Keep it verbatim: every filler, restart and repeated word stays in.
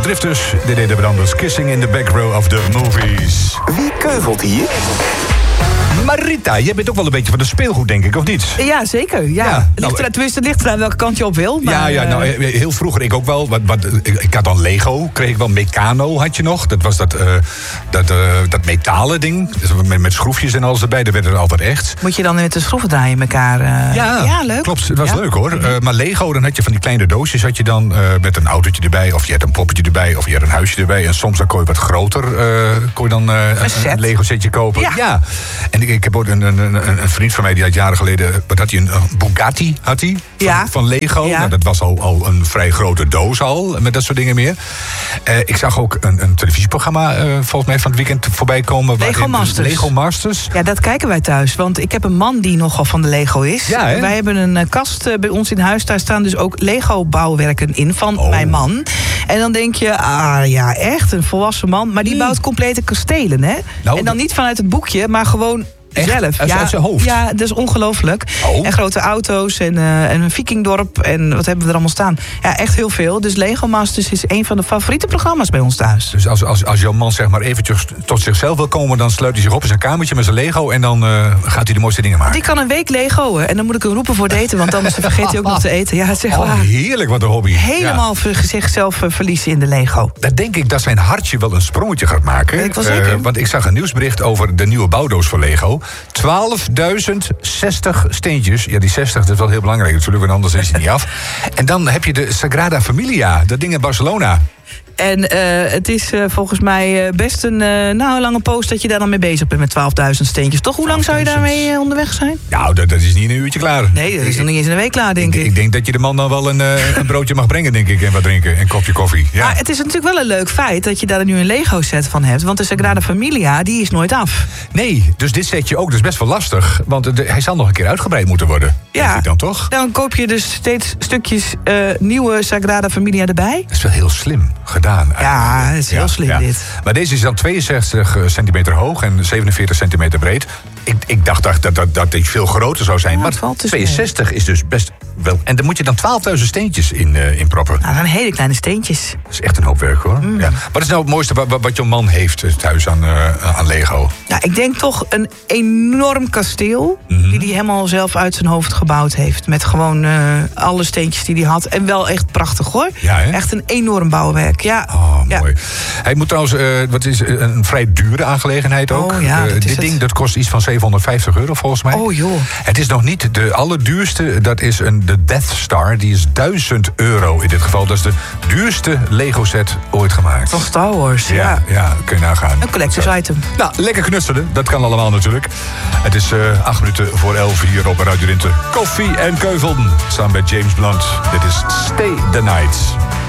Drifters, dit deden we dan dus Kissing in the Back Row of the Movies. Wie keuvelt hier? Marita, jij bent ook wel een beetje van de speelgoed, denk ik, of niet? Ja, zeker. Ja. Ja, Het ligt nou, er, tenminste, het ligt eraan welke kant je op wil. Maar, ja, ja, nou, heel vroeger ik ook wel. Wat, wat, ik, ik had dan Lego, kreeg ik wel. Meccano had je nog. Dat was dat, uh, dat, uh, dat metalen ding. Dus met, met schroefjes en alles erbij. Dat werd er altijd echt. Moet je dan met de schroeven draaien in elkaar? Uh... Ja, ja, leuk. Klopt, het was ja. leuk hoor. Uh, maar Lego, dan had je van die kleine doosjes. Had je dan uh, met een autootje erbij. Of je had een poppetje erbij. Of je had een huisje erbij. En soms dan kon je wat groter. Uh, kon je dan uh, een, een Lego setje kopen. Ja. ja. En ik, ik heb ook een, een, een, een vriend van mij die had jaren geleden. Wat had hij? Een, een Bugatti had hij. Van, ja. van Lego. Ja. Nou, dat was al, al een vrij grote doos al. Met dat soort dingen meer. Uh, ik zag ook een, een televisieprogramma. Uh, volgens mij van het weekend voorbij komen. Lego Masters. Lego Masters. Ja, dat kijken wij thuis. Want ik heb een man die nogal van de Lego is. Ja, hè? Wij hebben een uh, kast uh, bij ons in huis. Daar staan dus ook Lego bouwwerken in van oh. mijn man. En dan denk je, ah ja, echt een volwassen man. Maar die mm. bouwt complete kastelen, hè? Nou, en dan niet vanuit het boekje, maar gewoon... Echt? Zelf. Uit, ja, uit zijn hoofd? Ja, dat is ongelooflijk. Oh. En grote auto's en, uh, en een vikingdorp en wat hebben we er allemaal staan. Ja, echt heel veel. Dus Lego Masters is een van de favoriete programma's bij ons thuis. Dus als, als, als jouw man zeg maar eventjes tot zichzelf wil komen... dan sluit hij zich op in zijn kamertje met zijn Lego... en dan uh, gaat hij de mooiste dingen maken. Die kan een week Lego'en. En dan moet ik hem roepen voor het eten... want anders vergeet hij ook nog te eten. Ja, zeg oh, waar. Heerlijk, wat een hobby. Helemaal ja. zichzelf verliezen in de Lego. Dan denk ik dat zijn hartje wel een sprongetje gaat maken. Weet ik wel zeker. Uh, want ik zag een nieuwsbericht over de nieuwe bouwdoos voor Lego. twaalfduizend zestig steentjes. Ja, die zestig, dat is wel heel belangrijk natuurlijk... want anders is hij niet af. En dan heb je de Sagrada Familia, dat ding in Barcelona... En uh, het is uh, volgens mij uh, best een uh, nou, lange post dat je daar dan mee bezig bent met twaalfduizend steentjes. Toch? Hoe lang zou je daarmee uh, onderweg zijn? Nou, dat, dat is niet in een uurtje klaar. Nee, dat is nog niet eens in een week klaar, denk ik. Ik, ik denk dat je de man dan wel een, uh, een broodje mag brengen, denk ik. En wat drinken. En een kopje koffie. Ja. Maar het is natuurlijk wel een leuk feit dat je daar nu een Lego-set van hebt. Want de Sagrada Familia, die is nooit af. Nee, dus dit setje ook. Dat is best wel lastig. Want de, hij zal nog een keer uitgebreid moeten worden. Ja. Denk ik dan toch? Dan koop je dus steeds stukjes uh, nieuwe Sagrada Familia erbij. Dat is wel heel slim gedaan. Ja, dat is heel ja, slim ja. dit. Maar deze is dan tweeënzestig centimeter hoog en zevenenveertig centimeter breed. Ik, ik dacht dat, dat, dat, dat die veel groter zou zijn. Ja, maar tweeënzestig mee. Is dus best wel... En dan moet je dan twaalfduizend steentjes in, uh, in proppen. Nou, dan hele kleine steentjes. Dat is echt een hoop werk, hoor. Mm. Ja. Wat is nou het mooiste wat, wat jouw man heeft thuis aan, uh, aan Lego? Ja, ik denk toch een enorm kasteel... Mm-hmm. die hij helemaal zelf uit zijn hoofd gebouwd heeft. Met gewoon uh, alle steentjes die hij had. En wel echt prachtig, hoor. Ja, echt een enorm bouwwerk, ja. Oh, mooi. Ja. Hij moet trouwens... Uh, wat is een vrij dure aangelegenheid ook. Oh, ja, uh, dit ding dat kost iets van zevenhonderdvijftig euro volgens mij. Oh joh. Het is nog niet de allerduurste. Dat is een, de Death Star. Die is duizend euro in dit geval. Dat is de duurste Lego set ooit gemaakt. Van Star Wars, ja. Ja, ja kun je nagaan. Een collectors Zo. item. Nou, lekker knutselen. Dat kan allemaal natuurlijk. Het is uh, acht minuten voor elf hier op Radio Rinten. Koffie en Keuvelden. Samen met James Blunt. Dit is Stay the Night.